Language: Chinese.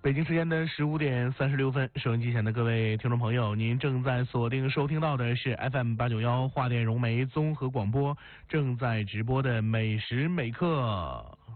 北京时间的15:36，收音机前的各位听众朋友，您正在锁定收听到的是 FM891华电融媒综合广播正在直播的美食美课。